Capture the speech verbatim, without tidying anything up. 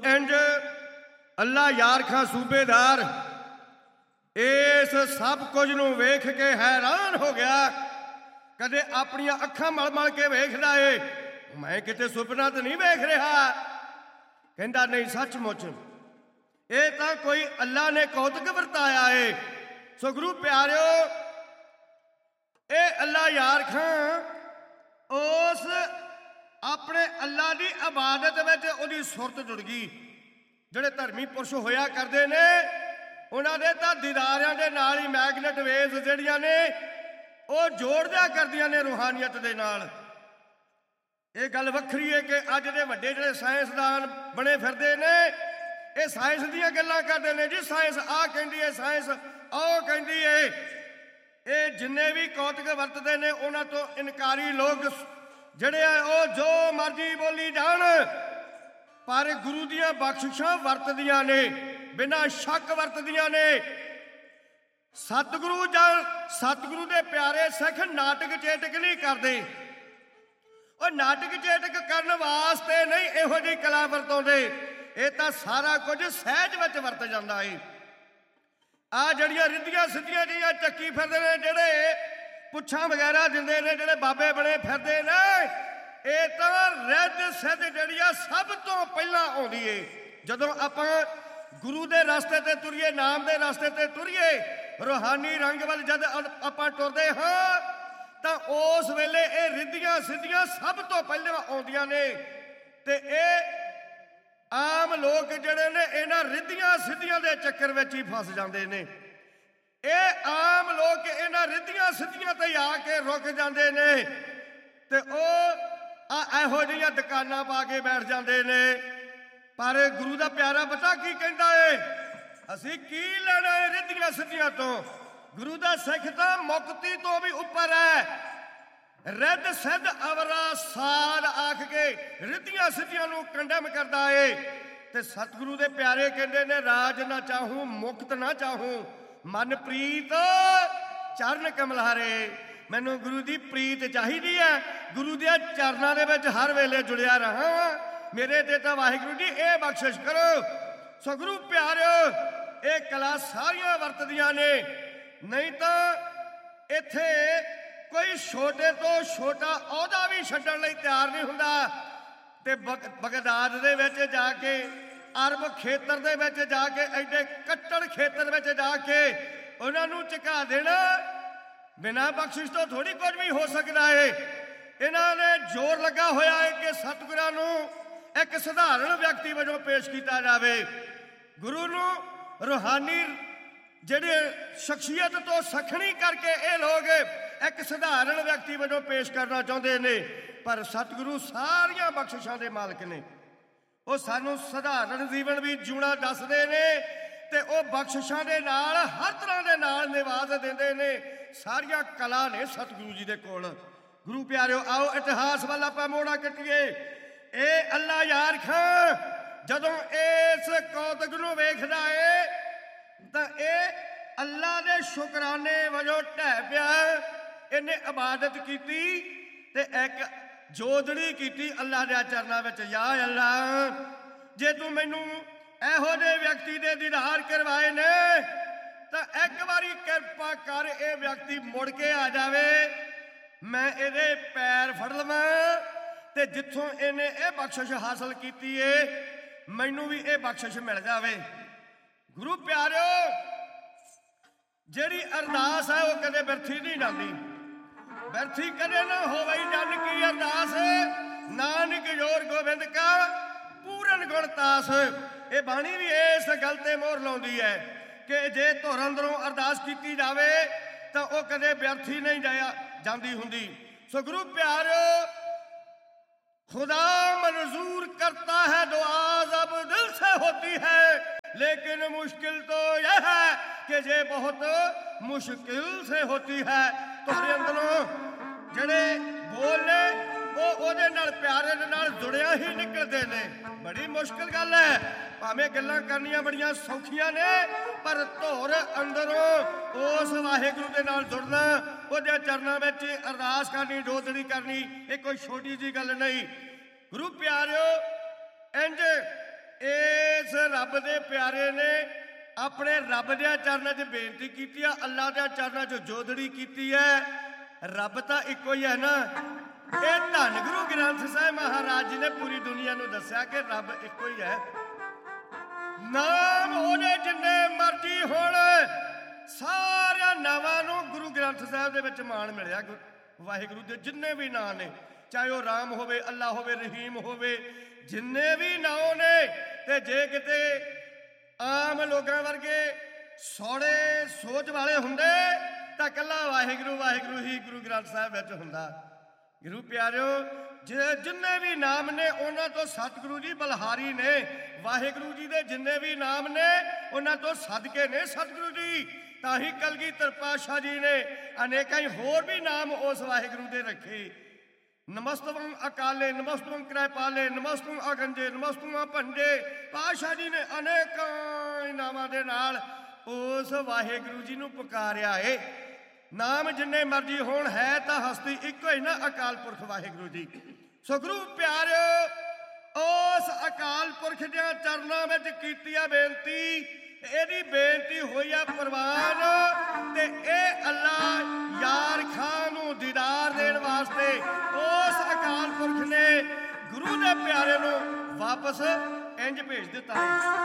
इंज अल्लाह यार खां सूबेदार इस सब कुछ नूं वेख के हैरान हो गया। कदे अपनियां अखां मल मल के वेखदा है, मैं किते सुपना तो नहीं वेख रहा। कहंदा नहीं, सचमुच ये तो कोई अल्लाह ने कौतक वरताया है। सो गुरु प्यारिओ, ए अल्लाह यार खां उस अपने अल्लाह की इबादत में उहदी सुरत जुड़ गई। जिहड़े धर्मी पुरुष होया करदे ने उन्हां दे तां दीदारां दे नाल ही मैगनेट वेव्स जिहड़ियां ने वो जोड़दिया करदियां ने रूहानियत दे नाल। ये गल वखरी है कि अज दे वड्डे जिहड़े साइंसदान बने फिरदे ने ये साइंस दीयां गल्लां करदे ने जी, साइंस आ कहंदी है, साइंस ओ कहंदी है। ये जिन्ने भी कौतक वरतदे ने उन्हां तो इनकारी लोग जिहड़े आ वो जो मर्जी बोली जाण, पर गुरु दियां बख्शिशां वरतदियां ने, बिना शक वरतदियां ने। सतगुरु जां सतगुरु दे प्यारे सिख नाटक चेटक नहीं करदे। और नाटक चेटक करन वास्ते नहीं इहो जी कला वरताउंदे, ये तां सारा कुछ सहज विच वरत जांदा है। आ जड़ियां रिद्धियां सिद्धियां जिहियां चक्की फिरदे ने, जिहड़े पुच्छां वगैरह दिंदे ने, जिहड़े बाबे बने फिरदे ने, ये तां रिद्ध सिद्ध जिहड़ी आ सब तो पहलां आउंदी है। जदों आपां गुरु दे रस्ते ते तुरीए, नाम दे रस्ते ते तुरीए, रूहानी रंग वाल जद आपां टुरदे हां तां उस वेले ये रिद्धियां सिद्धियां सब तो पहलां आउंदियां ने। ते ये आम लोग जिहड़े ने इन्हां रिद्धियां सिद्धियां दे चक्कर विच ही फस जांदे ने। ये आम लोग इन्हां रिद्धियां सिद्धियां ते आके रुक जांदे ने ते ओ आ इहो जिहियां दुकानां पा के बैठ जांदे ने। पर गुरु दा प्यारा पता की कहंदा है, असीं की लेना है रिद्धियां सिद्धियां तो। गुरु दा सिख तां मुक्ति तो भी उपर है। रिद्ध सिद्ध अवरा साल आख के रिद्धियां सिद्धियां नूं कंडम करदा है। ते सतगुरु दे प्यारे कहंदे ने, राज ना चाहूं मुक्त ना चाहूं, मन प्रीत चरण कमलारे। मैनू गुरु की प्रीत चाहिदी है, गुरु दे चरनां दे विच हर वेले जुड़िया रहा। मेरे ते तां वाहिगुरू जी ये बख्शिश करो। सो गुरु प्यारिओ, ये कला सारियां वरतदियां ने, नहीं तो इत्थे कोई छोटे तो छोटा अहुदा भी छड्डण लई तैयार नहीं हुंदा। ते बगदाद दे विच जाके, अरब खेतर दे विच जाके, एडे कट्टड़ खेतर विच जाके उन्हां नूं झुका देना बिना बख्शिश तो थोड़ी कुछ भी हो सकता है। इन्हां ने जोर लगा होया है कि सतगुरां नूं एक सधारण व्यक्ति वजों पेश किया जाए। गुरु नूं रूहानी जिहड़ी शख्सियत तो सखणी करके ये लोग एक सधारण व्यक्ति वजों पेश करना चाहते हैं। पर सतगुरु सारियां बख्शिशां दे मालक ने, वो सानू सधारण जीवन भी जूना दसदे ने ते वो बख्शिशां दे नाल हर तरह दे नाल निवाज देंदे ने। सारियां कला ने सतगुरु जी दे कोल। गुरु प्यारिओ, आओ इतिहास वाल आपां मोड़ा कट्टीए। ए अल्लाह यार खां जदों इस कौतक नूं वेखदा है तां ए अल्लाह दे शुकराने वजों ढह पिया। इन्हें इबादत कीती ते एक जोदड़ी कीती अल्लाह दे चरनां विच। या अल्लाह, जे तू मैनू इहो जिहे व्यक्ति दे दीदार करवाए ने तां एक बारी किरपा कर ये व्यक्ति मुड़ के आ जावे, मैं इहदे पैर फड़ लवां ते जिथों इहने ये बख्शिश हासिल कीती है मैनू भी ये बख्शिश मिल जावे। गुरु प्यारिओ, जिहड़ी अरदास है वो कदे बिरथी नहीं जाती। बिरथी कदे ना होवे जन की अरदास, नानक जोर गोबिंद का पूरन गुण तास। ये बाणी भी इस गल ते मोहर लाउंदी है कि जे धुर अंदरों अरदास की जाए तो वह कदे व्यर्थी नहीं जाया जाती हुंदी। सो गुरु प्यारिओ, खुदा मंजूर करता है दुआ जब दिल से होती है, लेकिन मुश्किल तो यह है कि ये बहुत मुश्किल से होती है। तुहाडे अंदरों जिहड़े बोले वो ओहदे नाल प्यारे दे नाल जुड़िया ही निकलते ने। बड़ी मुश्किल गल है, भावें गल्लां करनियां बड़ियां सौखियां ने, पर धुर अंदरों उस वाहिगुरू दे नाल जुड़ना, ओहदे चरनां विच अरदास करनी, जोदड़ी करनी, ये कोई छोटी जी गल नहीं। गुरु प्यारिओ, इंज ਰੱਬ ਦੇ ਪਿਆਰੇ ਨੇ ਆਪਣੇ ਰੱਬ ਦੇ ਚਰਨਾਂ 'ਚ ਬੇਨਤੀ ਕੀਤੀ ਆ, ਅੱਲਾ ਦੇ ਚਰਨਾਂ 'ਚ ਜੋਦੜੀ ਕੀਤੀ ਹੈ। ਰੱਬ ਤਾਂ ਇੱਕੋ ਹੀ ਹੈ ਨਾ। ਇਹ ਧੰਨ ਗੁਰੂ ਗ੍ਰੰਥ ਸਾਹਿਬ ਮਹਾਰਾਜ ਜੀ ਨੇ ਪੂਰੀ ਦੁਨੀਆ ਨੂੰ ਦੱਸਿਆ ਕਿ ਰੱਬ ਇੱਕੋ ਹੀ ਹੈ। ਨਾਮ ਉਹਦੇ ਜਿੰਨੇ ਮਰਜ਼ੀ ਹੋਣ, ਸਾਰਿਆਂ ਨਾਵਾਂ ਨੂੰ ਗੁਰੂ ਗ੍ਰੰਥ ਸਾਹਿਬ ਦੇ ਵਿੱਚ ਮਾਣ ਮਿਲਿਆ। ਵਾਹਿਗੁਰੂ ਦੇ ਜਿੰਨੇ ਵੀ ਨਾਂ ਨੇ, ਚਾਹੇ ਉਹ ਰਾਮ ਹੋਵੇ, ਅੱਲਾ ਹੋਵੇ, ਰਹੀਮ ਹੋਵੇ, ਜਿੰਨੇ ਵੀ ਨਾਂ ਨੇ। ਤੇ ਜੇ ਕਿਤੇ ਆਮ ਲੋਕਾਂ ਵਰਗੇ ਸੌੜੇ ਸੋਚ ਵਾਲੇ ਹੁੰਦੇ ਤਾਂ ਇਕੱਲਾ ਵਾਹਿਗੁਰੂ ਵਾਹਿਗੁਰੂ ਹੀ ਗੁਰੂ ਗ੍ਰੰਥ ਸਾਹਿਬ ਵਿੱਚ ਹੁੰਦਾ। ਗੁਰੂ ਪਿਆਰਿਓ, ਜੇ ਜਿੰਨੇ ਵੀ ਨਾਮ ਨੇ ਉਹਨਾਂ ਤੋਂ ਸਤਿਗੁਰੂ ਜੀ ਬਲਹਾਰੀ ਨੇ। ਵਾਹਿਗੁਰੂ ਜੀ ਦੇ ਜਿੰਨੇ ਵੀ ਨਾਮ ਨੇ ਉਹਨਾਂ ਤੋਂ ਸਦਕੇ ਨੇ ਸਤਿਗੁਰੂ ਜੀ। ਤਾਂ ਹੀ ਕਲਗੀਧਰ ਪਾਤਸ਼ਾਹ ਜੀ ਨੇ ਅਨੇਕਾਂ ਹੀ ਹੋਰ ਵੀ ਨਾਮ ਉਸ ਵਾਹਿਗੁਰੂ ਦੇ ਰੱਖੇ। ਨਮਸਤਵੰ ਅਕਾਲੇ, ਨਮਸਤਵੰ ਕਿਰਪਾਲੇ, ਨਮਸਤਵੰ ਅਗੰਜੇ, ਨਮਸਤਵੰ ਭੰਡੇ। ਪਾਤਸ਼ਾਹ ਜੀ ਨੇ ਅਨੇਕਾਂ ਨਾਮਾਂ ਦੇ ਨਾਲ ਉਸ ਵਾਹਿਗੁਰੂ ਜੀ ਨੂੰ ਪੁਕਾਰਿਆ ਏ। ਨਾਮ ਜਿੰਨੇ ਮਰਜ਼ੀ ਹੋਣ, ਹੈ ਤਾਂ ਹਸਤੀ ਇੱਕੋ ਹੀ ਨਾ, ਅਕਾਲ ਪੁਰਖ ਵਾਹਿਗੁਰੂ ਜੀ। ਸੋ ਗੁਰੂ ਪਿਆਰਿਓ, ਉਸ ਅਕਾਲ ਪੁਰਖ ਦੀਆਂ ਚਰਨਾਂ ਵਿੱਚ ਕੀਤੀ ਆ ਬੇਨਤੀ। ਇਹਦੀ ਬੇਨਤੀ ਹੋਈ ਆ ਪ੍ਰਵਾਨ, ਤੇ ਇਹ ਅੱਲਾ ਯਾਰ ਖਾਨ ਨੂੰ ਦੀਦਾਰ ਦੇਣ ਵਾਸਤੇ ਉਸ ਅਕਾਲ ਪੁਰਖ ਨੇ ਗੁਰੂ ਦੇ ਪਿਆਰੇ ਨੂੰ ਵਾਪਸ ਇੰਜ ਭੇਜ ਦਿੱਤਾ ਹੈ।